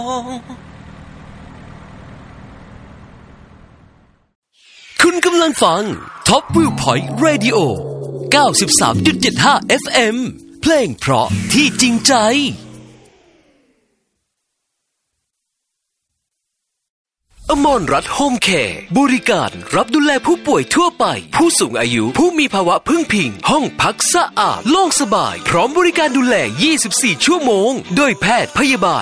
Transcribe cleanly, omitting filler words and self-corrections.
คุณกำลังฟัง Top Viewpoint Radio 93.75 FM เพลงเพราะที่จริงใจอมรรัตน์โฮมแคร์บริการรับดูแลผู้ป่วยทั่วไปผู้สูงอายุผู้มีภาวะพึ่งพิงห้องพักสะอาดโล่งสบายพร้อมบริการดูแล24ชั่วโมงโดยแพทย์พยาบาล